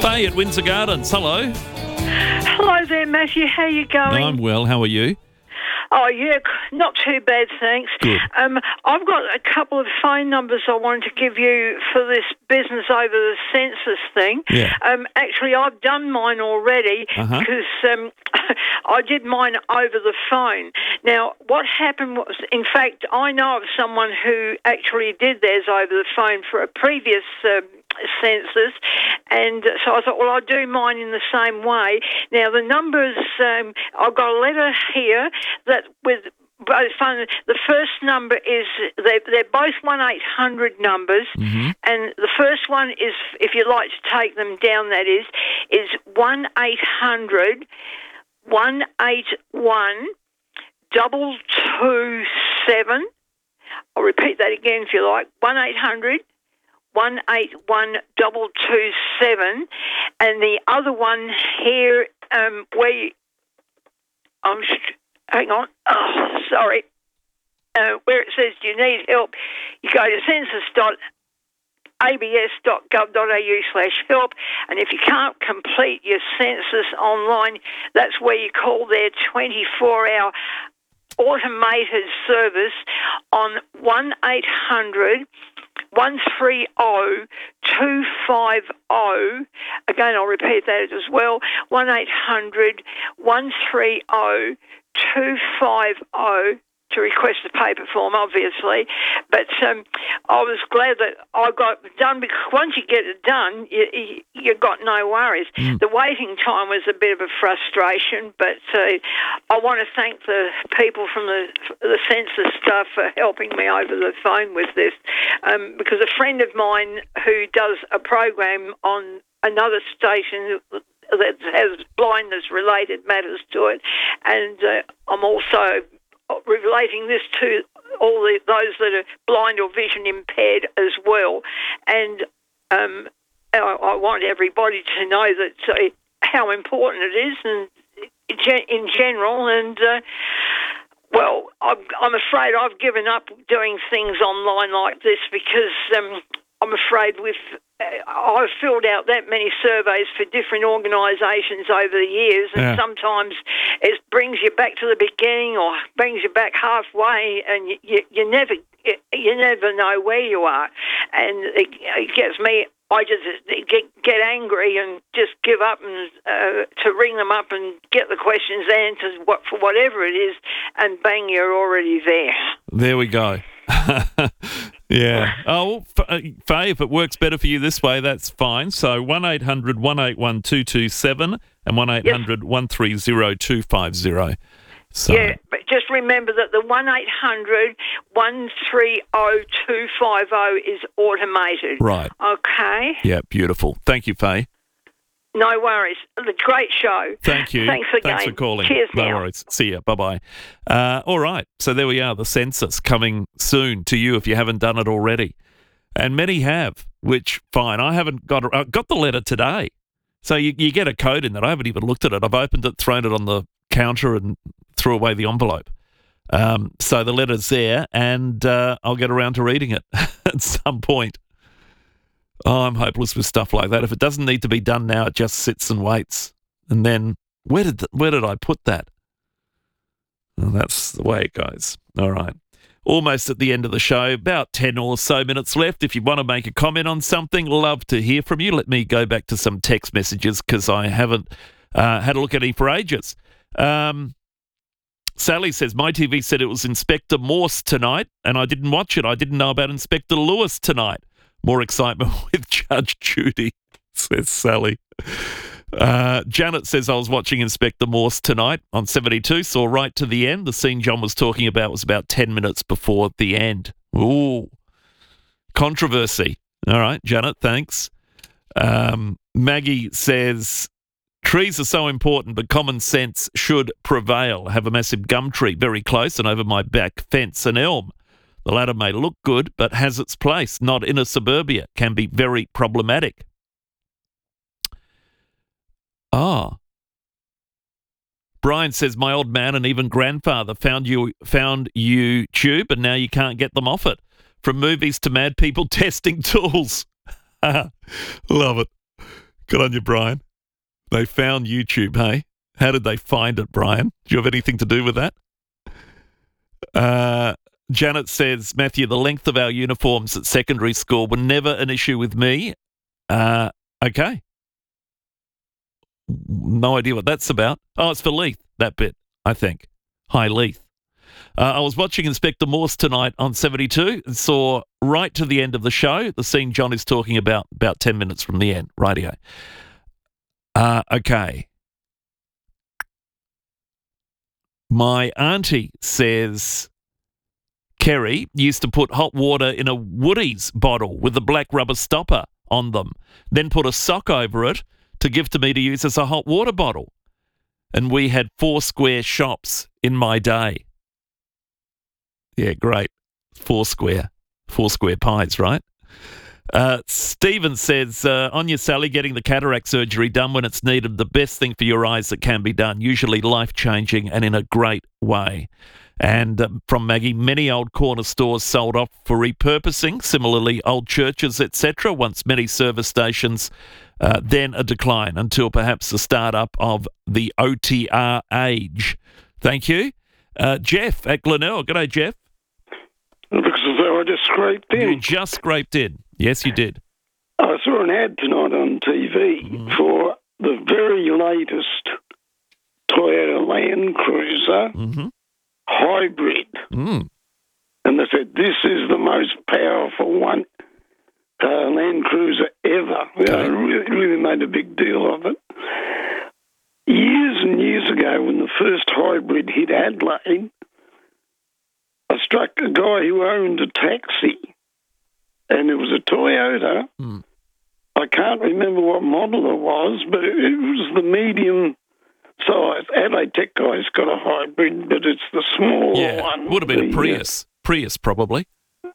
Faye at Windsor Gardens. Hello. Hello there, Matthew. How you going? I'm well. How are you? Oh, yeah, not too bad, thanks. Good. I've got a couple of phone numbers I wanted to give you for this business over the census thing. Yeah. Actually, I've done mine already because I did mine over the phone. Now, what happened was, in fact, I know of someone who actually did theirs over the phone for a previous census, and so I thought, well, I'll do mine in the same way. Now, the numbers, I've got a letter here that with both phone. The first number is, they're both 1-800 numbers, and the first one is, if you'd like to take them down, that is 1-800-181-227. I'll repeat that again if you like, 1-800-181-227, and the other one here, hang on, where it says, do you need help, you go to census.abs.gov.au/help, and if you can't complete your census online, that's where you call their 24-hour automated service on 1-800-130-250. Again, I'll repeat that as well, 1-800-130-250 to request a paper form, obviously. But I was glad that I got it done, because once you get it done, you got no worries. The waiting time was a bit of a frustration, but I want to thank the people from the census staff for helping me over the phone with this, because a friend of mine who does a program on another station that has blindness-related matters to it, and I'm also relating this to all those that are blind or vision impaired as well. And I want everybody to know that how important it is, and in general. And well, I'm afraid I've given up doing things online like this, because I'm afraid I've filled out that many surveys for different organisations over the years, and sometimes it brings you back to the beginning or brings you back halfway, and you never know where you are, and it gets me. I just get angry and just give up, and to ring them up and get the questions answered for whatever it is, and bang, you're already there. There we go. Yeah. Oh, Faye, if it works better for you this way, that's fine. So 1-800-181-227 and 1-800-130-250. So. Yeah, but just remember that the 1-800-130-250 is automated. Right. Okay. Yeah, beautiful. Thank you, Faye. No worries. A great show. Thank you. Thanks again. Thanks for calling. Cheers no now. worries. See ya. Bye-bye. All right. So there we are. The census coming soon to you if you haven't done it already. And many have, which, fine. I haven't got the letter today. So you get a code in that. I haven't even looked at it. I've opened it, thrown it on the counter and threw away the envelope. So the letter's there, and I'll get around to reading it at some point. Oh, I'm hopeless with stuff like that. If it doesn't need to be done now, it just sits and waits. And then where did I put that? Well, that's the way it goes. All right. Almost at the end of the show, about 10 or so minutes left. If you want to make a comment on something, love to hear from you. Let me go back to some text messages, because I haven't had a look at any for ages. Sally says, my TV said it was Inspector Morse tonight, and I didn't watch it. I didn't know about Inspector Lewis tonight. More excitement with Judge Judy, says Sally. Janet says, I was watching Inspector Morse tonight on 72, saw right to the end. The scene John was talking about was about 10 minutes before the end. Ooh, controversy. All right, Janet, thanks. Maggie says, trees are so important, but common sense should prevail. I have a massive gum tree very close, and over my back fence an elm. The latter may look good, but has its place, not in a suburbia. Can be very problematic. Brian says, my old man and even grandfather found YouTube, and now you can't get them off it. From movies to mad people testing tools. Love it. Good on you, Brian. They found YouTube, hey? How did they find it, Brian? Do you have anything to do with that? Janet says, Matthew, the length of our uniforms at secondary school were never an issue with me. Okay. No idea what that's about. Oh, it's for Leith, that bit, I think. Hi, Leith. I was watching Inspector Morse tonight on 72 and saw right to the end of the show the scene John is talking about 10 minutes from the end. Rightio. Okay. My auntie says Kerry used to put hot water in a Woodies bottle with a black rubber stopper on them, then put a sock over it to give to me to use as a hot water bottle. And we had 4 square shops in my day. Yeah, great. 4 square pies, right? Stephen says, Anya Sally, getting the cataract surgery done when it's needed, the best thing for your eyes that can be done, usually life-changing and in a great way. And from Maggie, many old corner stores sold off for repurposing, similarly old churches, etc., once many service stations, then a decline until perhaps the start-up of the OTR age. Thank you. Jeff at Glenelg. G'day, Jeff. Looks as though I just scraped in. You just scraped in. Yes, you did. I saw an ad tonight on TV for the very latest Toyota Land Cruiser hybrid. And they said, this is the most powerful one Land Cruiser ever. Okay. They really made a big deal of it. Years and years ago, when the first hybrid hit Adelaide, I struck a guy who owned a taxi, and it was a Toyota. I can't remember what model it was, but it was the medium size. Adelaide Tech guy's got a hybrid, but it's the smaller one. Would have been a Prius. Prius, probably.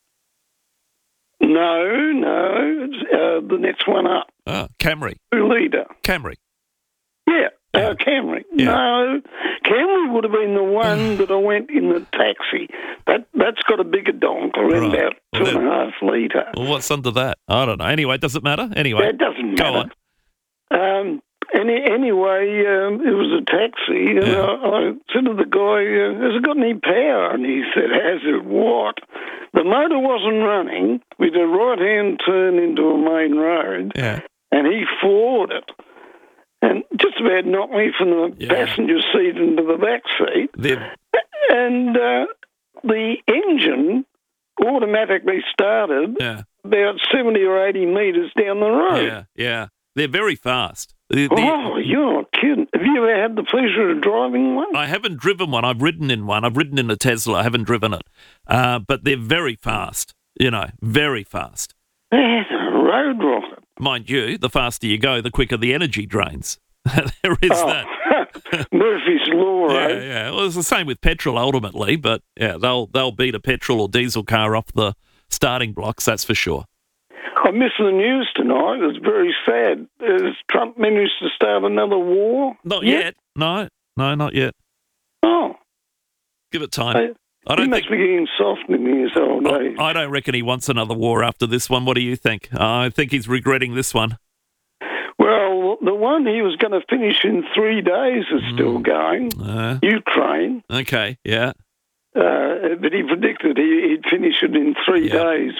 No, it's, the next one up. Camry. 2-litre. Camry. Yeah. Camry. Yeah. No, Camry would have been the one that I went in the taxi. That's got a bigger donk, around about 2.5 litre. Well, what's under that? I don't know. Anyway, does it matter? Anyway. It doesn't matter. Go on. Anyway, it was a taxi, and I said to the guy, has it got any power? And he said, has it what? The motor wasn't running. We did a right-hand turn into a main road, and he floored it. And just about knocked me from the passenger seat into the back seat. And the engine automatically started about 70 or 80 metres down the road. Yeah. They're very fast. You're not kidding. Have you ever had the pleasure of driving one? I haven't driven one. I've ridden in one. I've ridden in a Tesla. I haven't driven it. But they're very fast, very fast. That's a road rocket. Mind you, the faster you go, the quicker the energy drains. There is that. Murphy's Law, right? Yeah. Well, it's the same with petrol ultimately, but they'll beat a petrol or diesel car off the starting blocks, that's for sure. I missed the news tonight. It's very sad. Has Trump managed to start another war? Not yet. No, not yet. Oh. Give it time. He must be getting soft in his old age. I don't reckon he wants another war after this one. What do you think? I think he's regretting this one. Well, the one he was going to finish in 3 days is still going. Ukraine. Okay, yeah. But he predicted he'd finish it in 3 days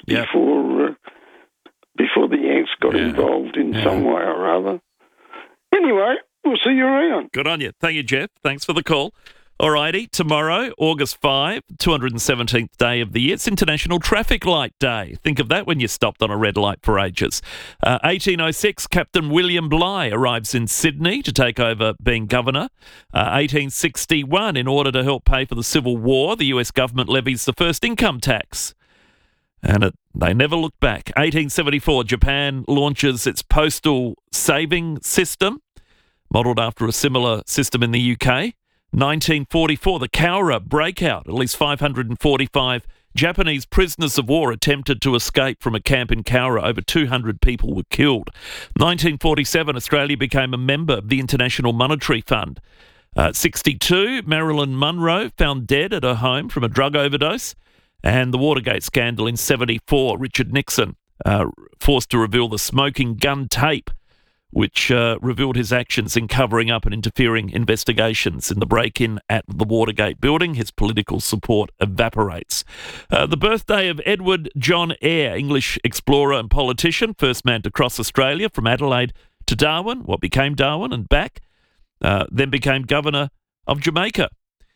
before the Yanks got involved in some way or other. Anyway, we'll see you around. Good on you. Thank you, Jeff. Thanks for the call. Alrighty, tomorrow, August 5, 217th day of the year. It's International Traffic Light Day. Think of that when you stopped on a red light for ages. 1806, Captain William Bligh arrives in Sydney to take over being governor. 1861, in order to help pay for the Civil War, the US government levies the first income tax. And they never looked back. 1874, Japan launches its postal saving system, modelled after a similar system in the UK. 1944, the Cowra breakout. At least 545 Japanese prisoners of war attempted to escape from a camp in Cowra. Over 200 people were killed. 1947, Australia became a member of the International Monetary Fund. 62, Marilyn Monroe found dead at her home from a drug overdose. And the Watergate scandal in 74, Richard Nixon forced to reveal the smoking gun tape which revealed his actions in covering up and interfering investigations in the break-in at the Watergate building. His political support evaporates. The birthday of Edward John Eyre, English explorer and politician, first man to cross Australia from Adelaide to Darwin, what became Darwin, and back, then became governor of Jamaica.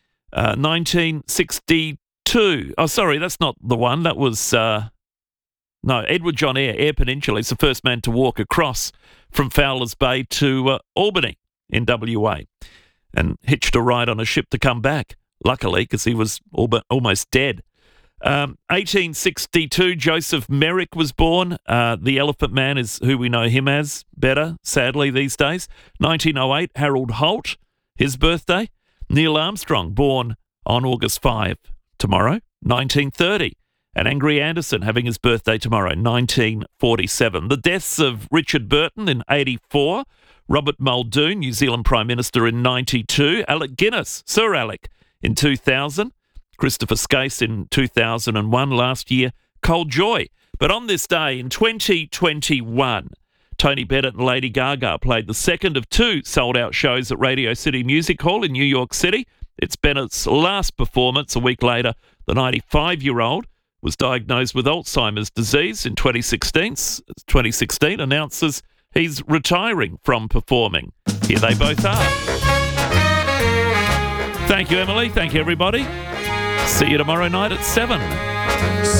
1962. Oh, sorry, that's not the one. That was... No, Edward John Eyre, Eyre Peninsula, is the first man to walk across from Fowler's Bay to Albany in WA and hitched a ride on a ship to come back, luckily, because he was almost dead. 1862, Joseph Merrick was born. The Elephant Man is who we know him as better, sadly, these days. 1908, Harold Holt, his birthday. Neil Armstrong, born on August 5, tomorrow. 1930. And Angry Anderson having his birthday tomorrow, 1947. The deaths of Richard Burton in 84, Robert Muldoon, New Zealand Prime Minister in 92, Alec Guinness, Sir Alec, in 2000, Christopher Skase in 2001, last year, Cole Joy. But on this day in 2021, Tony Bennett and Lady Gaga played the second of two sold-out shows at Radio City Music Hall in New York City. It's Bennett's last performance. A week later, the 95-year-old was diagnosed with Alzheimer's disease in 2016, announces he's retiring from performing. Here they both are. Thank you, Emily. Thank you, everybody. See you tomorrow night at 7.